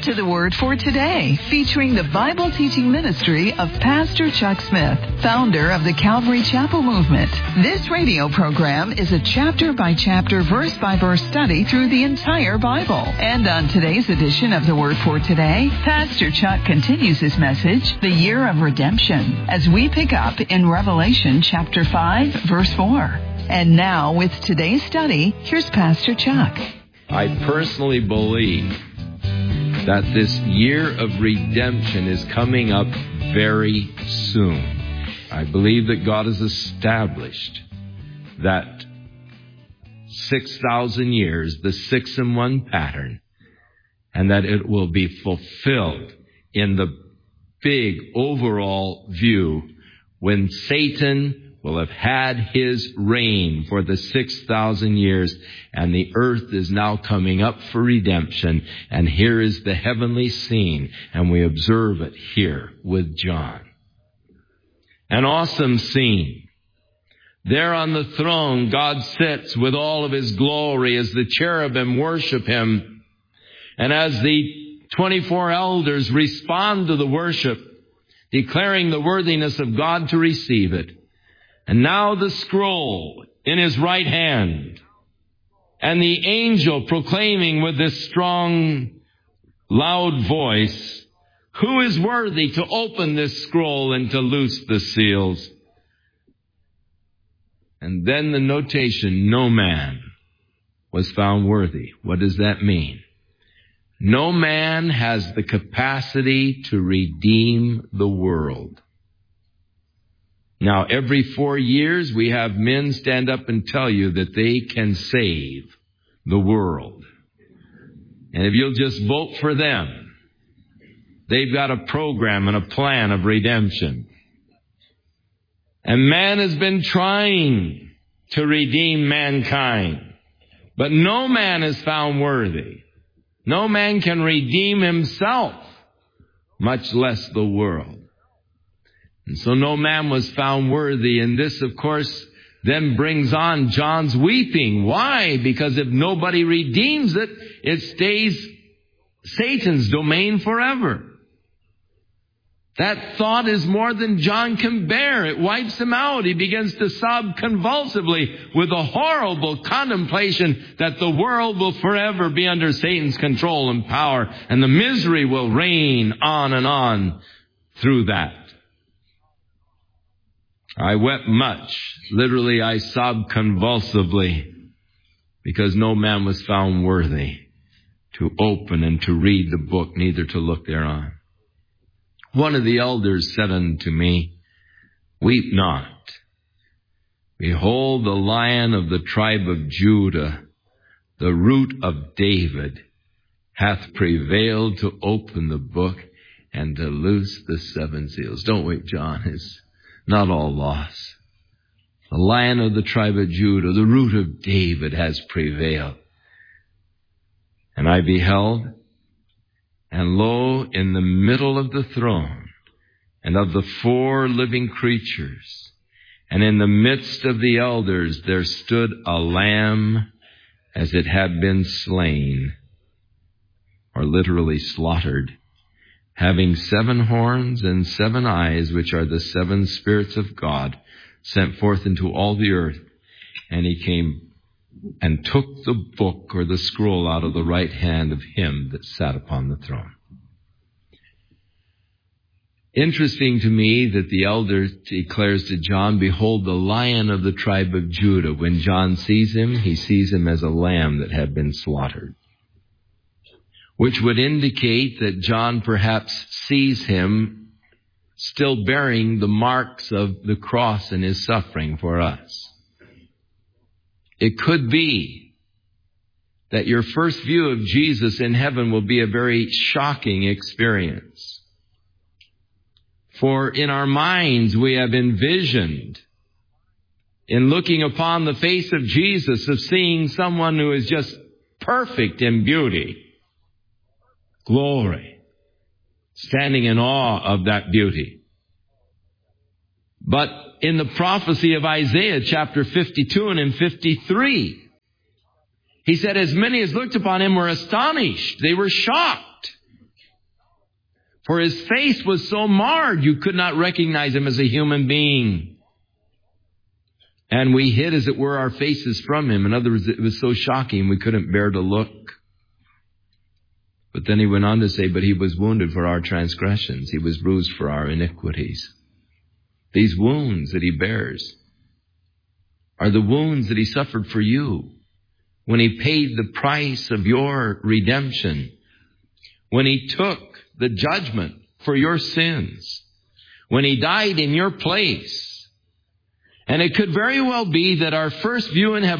to the Word for Today, featuring the Bible teaching ministry of Pastor Chuck Smith, founder of the Calvary Chapel Movement. This radio program is a chapter-by-chapter, verse-by-verse study through the entire Bible. And on today's edition of the Word for Today, Pastor Chuck continues his message, The Year of Redemption, as we pick up in Revelation chapter 5, verse 4. And now, with today's study, here's Pastor Chuck. I personally believe that this year of redemption is coming up very soon. I believe that God has established that 6,000 years, the 6-in-1 pattern, and that it will be fulfilled in the big overall view when Satan will have had his reign for the 6,000 years, and the earth is now coming up for redemption. And here is the heavenly scene, and we observe it here with John. An awesome scene. There on the throne, God sits with all of His glory as the cherubim worship Him. And as the 24 elders respond to the worship, declaring the worthiness of God to receive it. And now the scroll in His right hand, and the angel proclaiming with this strong, loud voice, who is worthy to open this scroll and to loose the seals? And then the notation, no man was found worthy. What does that mean? No man has the capacity to redeem the world. Now, every 4 years, we have men stand up and tell you that they can save the world. And if you'll just vote for them, they've got a program and a plan of redemption. And man has been trying to redeem mankind, but no man is found worthy. No man can redeem himself, much less the world. And so no man was found worthy. And this, of course, then brings on John's weeping. Why? Because if nobody redeems it, it stays Satan's domain forever. That thought is more than John can bear. It wipes him out. He begins to sob convulsively with a horrible contemplation that the world will forever be under Satan's control and power, and the misery will reign on and on through that. I wept much. Literally, I sobbed convulsively because no man was found worthy to open and to read the book, neither to look thereon. One of the elders said unto me, Weep not. Behold, the Lion of the tribe of Judah, the Root of David, hath prevailed to open the book and to loose the 7 seals. Don't weep, John. It's not all loss. The Lion of the tribe of Judah, the Root of David, has prevailed. And I beheld, and lo, in the middle of the throne, and of the 4 living creatures, and in the midst of the elders, there stood a lamb as it had been slain, or literally slaughtered, having 7 horns and 7 eyes, which are the 7 spirits of God, sent forth into all the earth. And he came and took the book or the scroll out of the right hand of him that sat upon the throne. Interesting to me that the elder declares to John, Behold, the Lion of the tribe of Judah. When John sees him, he sees him as a lamb that had been slaughtered, which would indicate that John perhaps sees him still bearing the marks of the cross and his suffering for us. It could be that your first view of Jesus in heaven will be a very shocking experience. For in our minds we have envisioned, in looking upon the face of Jesus, of seeing someone who is just perfect in beauty, glory, standing in awe of that beauty. But in the prophecy of Isaiah chapter 52 and in 53, he said, as many as looked upon him were astonished. They were shocked. For his face was so marred, you could not recognize him as a human being. And we hid, as it were, our faces from him. In other words, it was so shocking we couldn't bear to look. But then he went on to say, but he was wounded for our transgressions. He was bruised for our iniquities. These wounds that he bears are the wounds that he suffered for you when he paid the price of your redemption, when he took the judgment for your sins, when he died in your place. And it could very well be that our first view in heaven